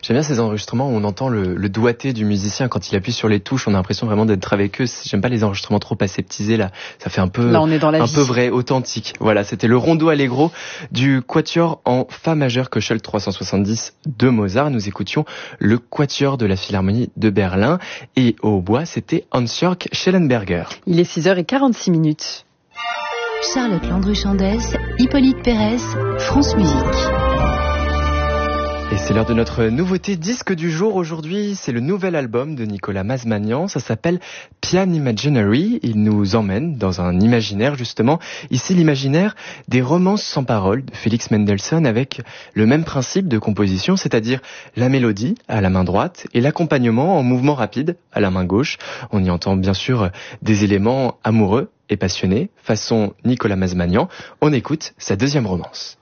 J'aime bien ces enregistrements où on entend le doigté du musicien quand il appuie sur les touches. On a l'impression vraiment d'être avec eux. J'aime pas les enregistrements trop aseptisés là. Ça fait un peu, là, on est dans la un vie. peu vrai, authentique. Voilà, c'était le Rondo Allegro du Quatuor en Fa majeur Köchel 370 de Mozart. Nous écoutions le Quatuor de la Philharmonie de Berlin et au hautbois, c'était Hans-Jörg Schellenberger. Il est 6h46. Charlotte Landru-Chandès, Hippolyte Pérez, France Musique. Et c'est l'heure de notre nouveauté disque du jour. Aujourd'hui, c'est le nouvel album de Nicolas Mazmanian. Ça s'appelle Pian Imaginary. Il nous emmène dans un imaginaire, justement. Ici, l'imaginaire des romances sans paroles de Félix Mendelssohn avec le même principe de composition, c'est-à-dire la mélodie à la main droite et l'accompagnement en mouvement rapide à la main gauche. On y entend bien sûr des éléments amoureux et passionnés, façon Nicolas Mazmanian. On écoute sa deuxième romance.